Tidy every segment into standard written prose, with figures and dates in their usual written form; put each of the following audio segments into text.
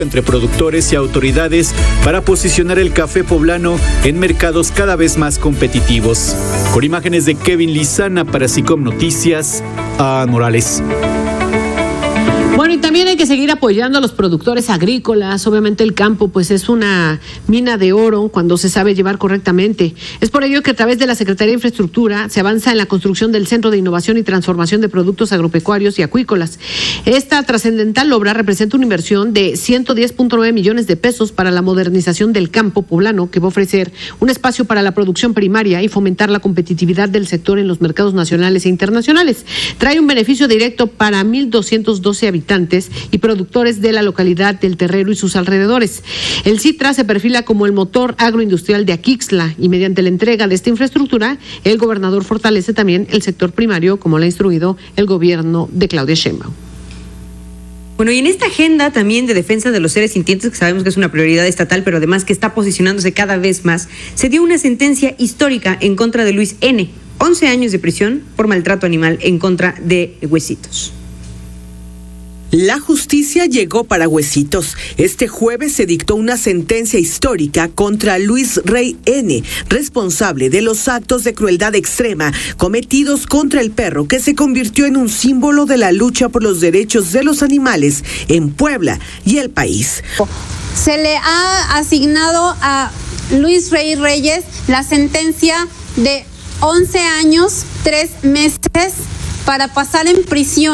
entre productores y autoridades para posicionar el café poblano en mercados cada vez más competitivos. Con imágenes de Kevin Lizana para SICOM Noticias, a Morales. Bueno, y también hay que seguir apoyando a los productores agrícolas. Obviamente el campo pues es una mina de oro cuando se sabe llevar correctamente. Es por ello que a través de la Secretaría de Infraestructura se avanza en la construcción del Centro de Innovación y Transformación de Productos Agropecuarios y Acuícolas. Esta trascendental obra representa una inversión de 110.9 millones de pesos para la modernización del campo poblano, que va a ofrecer un espacio para la producción primaria y fomentar la competitividad del sector en los mercados nacionales e internacionales. Trae un beneficio directo para 1,212 habitantes y productores de la localidad del Terrero y sus alrededores. El CITRA se perfila como el motor agroindustrial de Aquixtla y mediante la entrega de esta infraestructura, el gobernador fortalece también el sector primario, como lo ha instruido el gobierno de Claudia Sheinbaum. Bueno, y en esta agenda también de defensa de los seres sintientes, que sabemos que es una prioridad estatal, pero además que está posicionándose cada vez más, se dio una sentencia histórica en contra de Luis N., 11 años de prisión por maltrato animal en contra de Huesitos. La justicia llegó para Huesitos. Este jueves se dictó una sentencia histórica contra Luis Rey N., responsable de los actos de crueldad extrema cometidos contra el perro, que se convirtió en un símbolo de la lucha por los derechos de los animales en Puebla y el país. Se le ha asignado a Luis Rey Reyes la sentencia de 11 años, 3 meses para pasar en prisión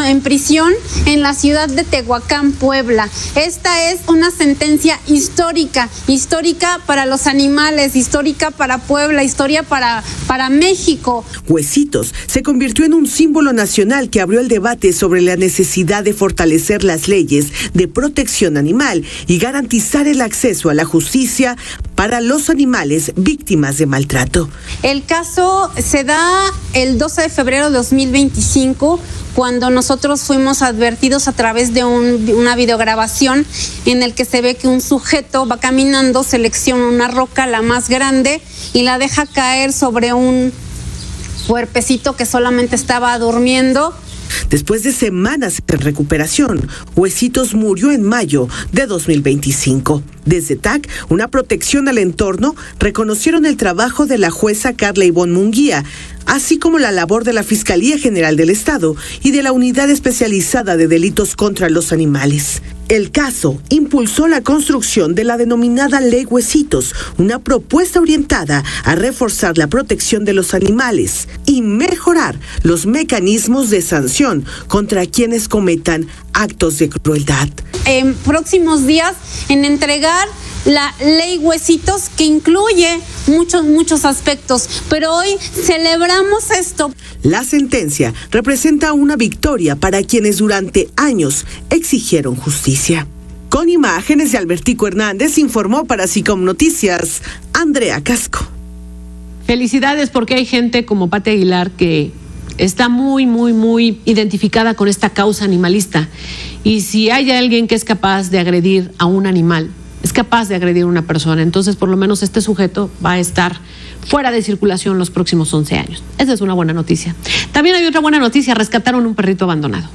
en la ciudad de Tehuacán, Puebla. Esta es una sentencia histórica para los animales, histórica para Puebla, historia para México. Huesitos se convirtió en un símbolo nacional que abrió el debate sobre la necesidad de fortalecer las leyes de protección animal y garantizar el acceso a la justicia para los animales víctimas de maltrato. El caso se da el 12 de febrero de 2025, cuando nosotros fuimos advertidos a través de una videograbación en el que se ve que un sujeto va caminando, selecciona una roca, la más grande, y la deja caer sobre un cuerpecito que solamente estaba durmiendo. Después de semanas de recuperación, Huesitos murió en mayo de 2025. Desde TAC, una protección al entorno, reconocieron el trabajo de la jueza Carla Ivonne Munguía, así como la labor de la Fiscalía General del Estado y de la Unidad Especializada de Delitos contra los Animales. El caso impulsó la construcción de la denominada Ley Huesitos, una propuesta orientada a reforzar la protección de los animales y mejorar los mecanismos de sanción contra quienes cometan actos de crueldad. En próximos días, en entregar la Ley Huesitos, que incluye muchos aspectos, pero hoy celebramos esto. La sentencia representa una victoria para quienes durante años exigieron justicia. Con imágenes de Albertico Hernández, informó para SICOM Noticias, Andrea Casco. Felicidades, porque hay gente como Pati Aguilar que está muy identificada con esta causa animalista. Y si hay alguien que es capaz de agredir a un animal, es capaz de agredir a una persona, entonces por lo menos este sujeto va a estar fuera de circulación los próximos 11 años. Esa es una buena noticia. También hay otra buena noticia: rescataron un perrito abandonado.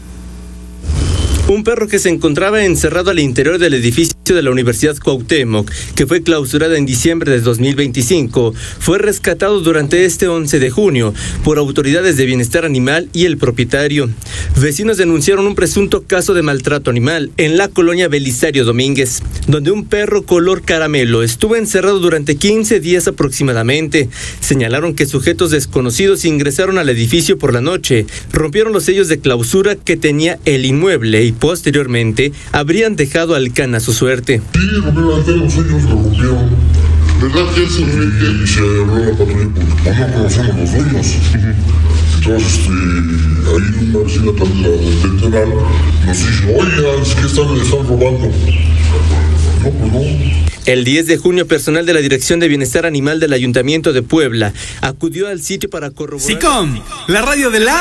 Un perro que se encontraba encerrado al interior del edificio de la Universidad Cuauhtémoc, que fue clausurada en diciembre de 2025, fue rescatado durante este 11 de junio por autoridades de bienestar animal y el propietario. Vecinos denunciaron un presunto caso de maltrato animal en la colonia Belisario Domínguez, donde un perro color caramelo estuvo encerrado durante 15 días aproximadamente. Señalaron que sujetos desconocidos ingresaron al edificio por la noche, rompieron los sellos de clausura que tenía el inmueble y posteriormente habrían dejado al can a su suerte. Sí, rompieron los sellos, lo rompieron. ¿Verdad que se y se habló la patrulla? Pues no conocemos los dueños. Entonces, ahí una vecina también, la del penal, nos dice, oigan, es que le están robando. No, pues no. El 10 de junio, personal de la Dirección de Bienestar Animal del Ayuntamiento de Puebla acudió al sitio para corroborar... SICOM, la radio de la...